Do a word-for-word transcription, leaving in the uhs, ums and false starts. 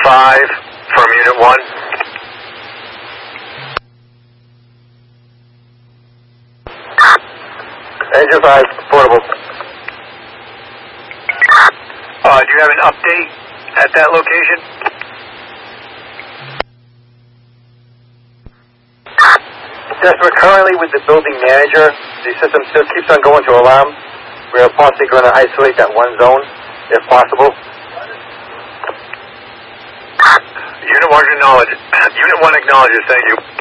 five from Unit one. Engine five, portable. Uh, do you have an update at that location? Yes, we're currently with the building manager. The system still keeps on going to alarm. We're possibly going to isolate that one zone, if possible. Unit one acknowledges. Unit one acknowledges. Thank you.